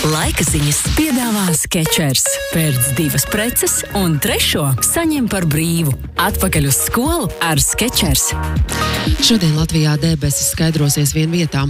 Laika ziņas piedāvā Skechers. Pērc 2 preces un 3. saņem par brīvu. Atpakaļ uz skolu ar Skechers. Šodien Latvijā debesis skaidrosies vien vietā.